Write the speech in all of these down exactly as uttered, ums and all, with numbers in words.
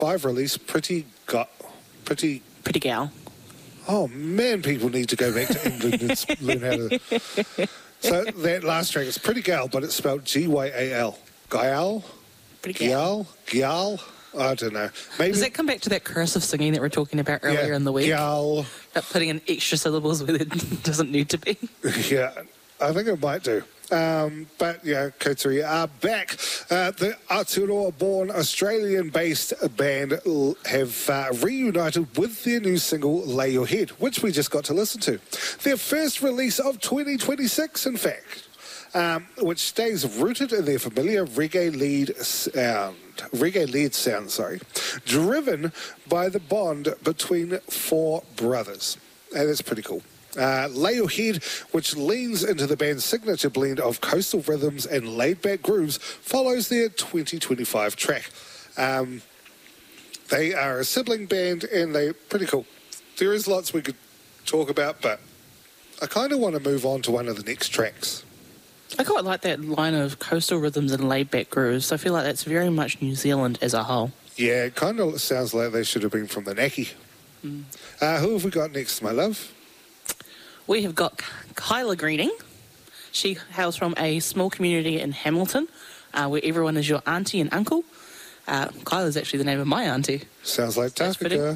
five release, Pretty Got, Pretty... Pretty Gal. Oh, man, people need to go back to England and learn how to... So that last track is Pretty Gal, but it's spelled G Y A L. Gyal? Pretty Gal. Gyal? Gyal? I don't know. Maybe... Does that come back to that cursive singing that we we're talking about earlier yeah, in the week? Gyal. About putting in extra syllables where there doesn't need to be. Yeah, I think it might do. Um, but, yeah, Coterie are back. Uh, the Aotearoa-born Australian-based band have uh, reunited with their new single, Lay Your Head, which we just got to listen to. Their first release of twenty twenty-six, in fact, um, which stays rooted in their familiar reggae lead sound. Reggae lead sound, sorry. Driven by the bond between four brothers. And that's pretty cool. Uh, Lay Your Head, which leans into the band's signature blend of coastal rhythms and laid-back grooves, follows their twenty twenty-five track. Um, they are a sibling band, and they're pretty cool. There is lots we could talk about, but I kind of want to move on to one of the next tracks. I quite like that line of coastal rhythms and laid-back grooves. I feel like that's very much New Zealand as a whole. Yeah, it kind of sounds like they should have been from the Naki. Mm. Uh, who have we got next, my love? We have got Kyla Greening. She hails from a small community in Hamilton, uh, where everyone is your auntie and uncle. Uh, Kyla is actually the name of my auntie. Sounds like Tāwhika.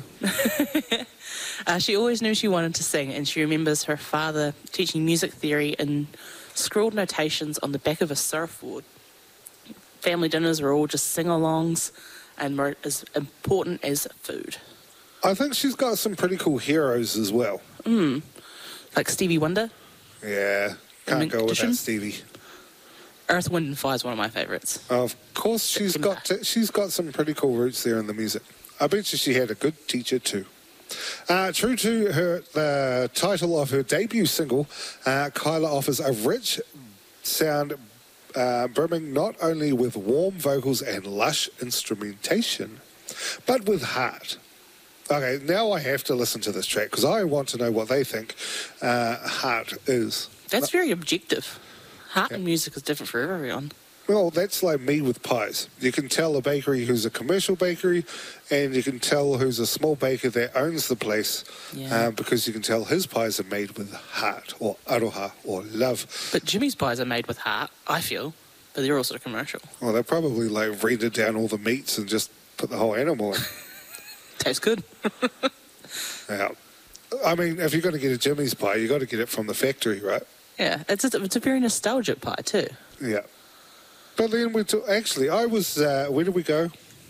uh, she always knew she wanted to sing, and she remembers her father teaching music theory in scrawled notations on the back of a surfboard. Family dinners were all just sing-alongs and were as important as food. I think she's got some pretty cool heroes as well. Mm. Like Stevie Wonder? Yeah, can't go without Stevie. Earth, Wind and Fire is one of my favourites. Of course, she's got to, she's got some pretty cool roots there in the music. I bet you she had a good teacher too. Uh, true to her the title of her debut single, uh, Kyla offers a rich sound uh, brimming not only with warm vocals and lush instrumentation, but with heart. Okay, now I have to listen to this track because I want to know what they think uh, heart is. That's very objective. Heart yeah. in music is different for everyone. Well, that's like me with pies. You can tell a bakery who's a commercial bakery, and you can tell who's a small baker that owns the place yeah. uh, because you can tell his pies are made with heart or aroha or love. But Jimmy's pies are made with heart, I feel, but they're also commercial. Well, they probably like rendered down all the meats and just put the whole animal in. Tastes good. Yeah. I mean, if you're going to get a Jimmy's pie, you've got to get it from the factory, right? Yeah, it's a, it's a very nostalgic pie too. Yeah. But then we t- actually, I was, uh, where did we go?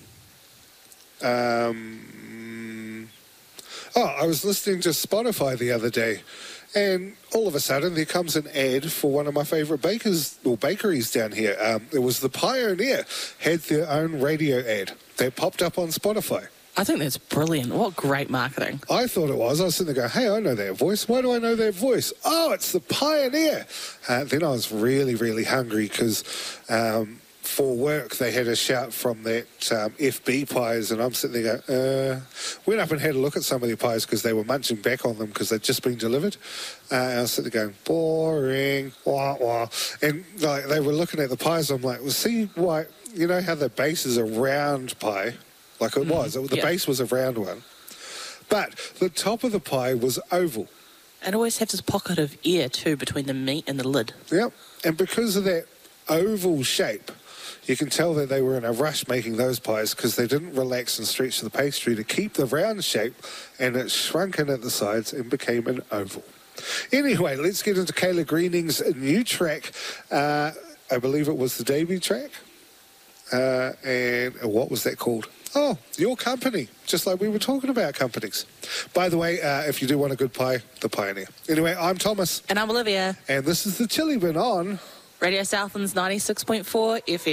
Um, oh, I was listening to Spotify the other day, and all of a sudden there comes an ad for one of my favourite bakers or bakeries down here. Um, it was the Pioneer, had their own radio ad that popped up on Spotify. I think that's brilliant. What great marketing. I thought it was. I was sitting there going, hey, I know that voice. Why do I know that voice? Oh, it's the Pioneer. Uh, then I was really, really hungry because um, for work they had a shout from that um, F B pies, and I'm sitting there going, uh, went up and had a look at some of their pies because they were munching back on them because they'd just been delivered. Uh, and I was sitting there going, boring, wah, wah. And like, they were looking at the pies. I'm like, well, see why, you know how the base is a round pie? Like it was. Mm, the yeah. base was a round one. But the top of the pie was oval. It always has this pocket of air, too, between the meat and the lid. Yep. And because of that oval shape, you can tell that they were in a rush making those pies because they didn't relax and stretch the pastry to keep the round shape, and it shrunk in at the sides and became an oval. Anyway, let's get into Kyla Greening's new track. Uh, I believe it was the debut track. Uh, and what was that called? Oh, Your Company, just like we were talking about companies. By the way, uh, if you do want a good pie, the Pioneer. Anyway, I'm Thomas. And I'm Olivia. And this is the Chili Bin on Radio Southlands ninety-six point four F M.